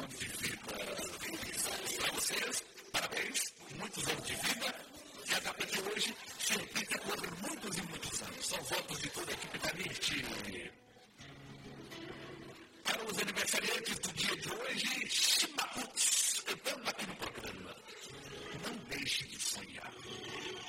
anos de vida. Feliz para vocês, parabéns, muitos anos de vida. E a data de hoje se repita por muitos e muitos anos. São votos de toda a equipe da NIT. Para os aniversariantes